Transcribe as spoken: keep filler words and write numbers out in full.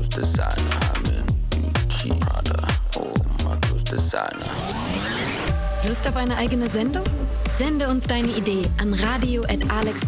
Lust auf eine eigene Sendung? Sende uns deine Idee an radio at alex